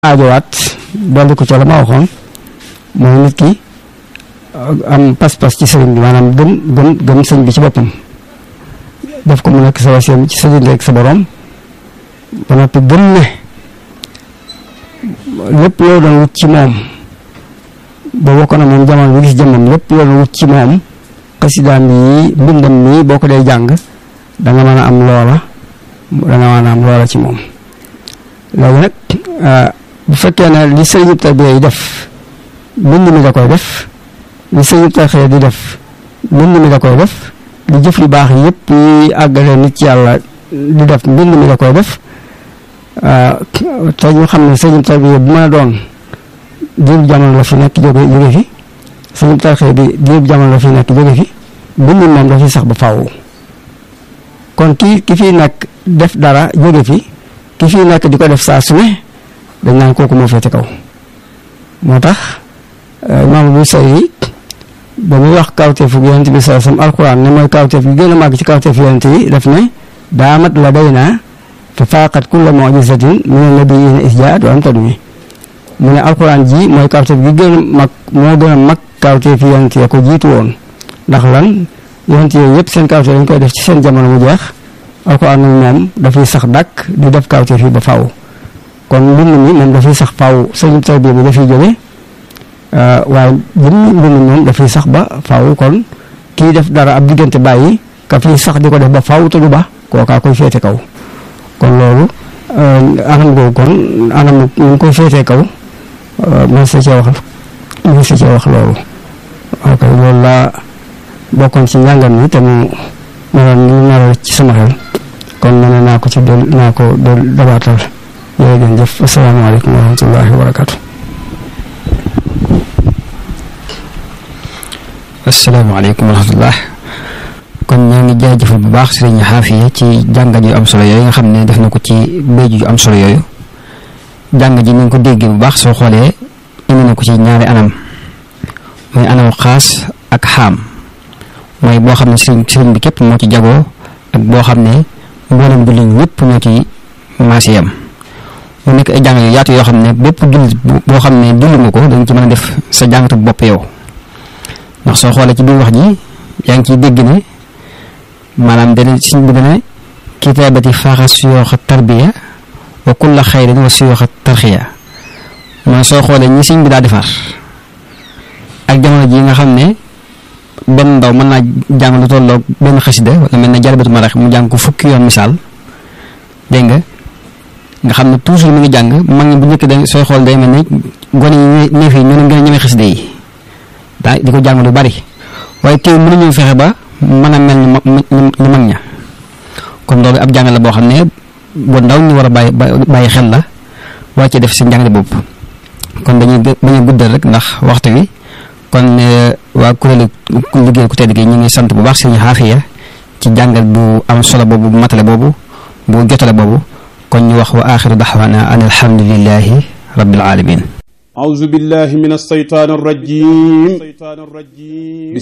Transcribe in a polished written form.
aajowaat dolli ko ca la ma waxoon mooy nit ki am pas-pas ci sëriñ bi maanaam gëm sëriñ bi ci boppam def ko mu nekk sa wasiila ci sa diggante ak sa borom ba noppi gëm ne lépp loo doon wut ci moom ba bokk na moom jamono bi gis jëmmam lépp loo doon wut ci moom xasidaam yi mbindam mi boo ko dee jàng da nga mën a am loola ci moom léegi nag bu fekkee ne li sëriñ tarbiya yi def mbind mi da koy def li sëriñ tarbiya di def mbind mi da koy def li jëf yu baax yëpp yi àggale nit ci yàlla di def mbind mi da koy def te ñu xam ne sëriñ tarbiya bu mën a doon diirub jamono la fi nekk jóge fi sëriñ tarbiya bi diirub jamono la fi nekk jóge fi mbind moom da fi sax ba faaw kon ki fi nekk def dara jóge fi ki fi nekk di ko def saa su ne dañ naan kooku moo féete kaw moo tax imaam Busayri ba muy wax kawteefu yonent bi sallallahu alayhi wasallam alquran ne mooy kawteef gi gën a màgg ci kawteef yonent yi daf ne daamat la baynaa fa faaqat kulla mu'jizatin min an-nabiyyiina iz jaa'at wa lam tadumi mu ne alquran ji mooy kawteef gi gën a mag moo gën a mag kawteef yonent ya ko jiitu woon ndax lan yonent yooyu yëpp seen kawteef dañ koy def ci seen jamono mu jeex alquran nag moom dafay sax dàkk di def kawteef yi ba faaw kon mbind mi moom dafay sax faaw sëriñ tarbiya bi dafay jóge waaye jëmmi mbind moom dafay sax ba faaw kon kii def dara ab diggante bàyyi ka fii sax di ko def ba faaw te du ba kookaa koy féete kaw kon loolu anam googu kon anam ñu koy féetee kaw mën sa cee wax loolu ok loolu laa bokkoon ci njàngam mi te mu naroon ci sama xel kon ma ne naa ko dabaatal jërëjëf asalaamaaleykum wa rahmatullahi wa barakaatu. asalaamaaleykum wa rahmatullah kon ñoo ngi jaajëfal bu baax sëriñ Xaafiya ci jàngat yu am solo yooyu nga xam ne def na ko ci béykat yu am solo yooyu jàng ji ni nga ko déggee bu baax soo xoolee indi na ko ci ñaari anam mooy anam xaas ak xaam mooy boo xam ne sëriñ bi képp moo ci jagoo ak boo xam ne mboolem jullit ñëpp ñoo ci maase yam mu nekk ay jàng yu yaatu yoo xam ne bépp jullit boo xam ne julli nga ko dañ ci mën a def sa jàngatu bopp yow ndax soo xoolee ci biir wax ji yaa ngi ciy dégg ne maanaam dana siñ bi dana kitaabati faaxa suyooxa tarbiya wa kulla xayrin wa suyooxa tarxiya mooy soo xoolee ñi siñ bi daa defar ak jamono ji nga xam ne benn ndaw mën naa jàng lu tolloog benn xasida wala mel na Jalbatu Maraaxib mu jàng ko fukki yoon misaal dégg nga xam ne toujours mi ngi jàng mag ñi bu njëkk da sooy xool day mel ne gone yi neef yi ñoo leen gën a ñeme xasida yi daa di ko jàng lu bari waaye teew mënuñu fexe ba mën a mel ni mag ña kon loolu ab jàng la boo xam ne bu ndaw ñu war a bàyyi xel la wàcce def si njàng bopp kon dañuy bañ a guddal rek ndax waxtu wi kon waa kuréelu liggéey ku tedd gi ñu ngi sant bu baax sëriñ Xaafiya ci jàngal bu am solo boobu bu matale boobu bu jotale boobu kon ñu wax wa axiru daxwaana an alhamdulillahi rabbil alamin أعوذ بالله من الشيطان الرجيم